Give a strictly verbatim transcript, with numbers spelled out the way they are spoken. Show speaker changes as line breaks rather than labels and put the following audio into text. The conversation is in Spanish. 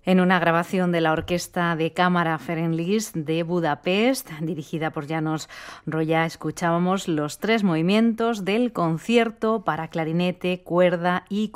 En una grabación de la Orquesta de Cámara Ferenc Liszt de Budapest, dirigida por János Rolla, escuchábamos los tres movimientos del concierto para clarinete, cuerda y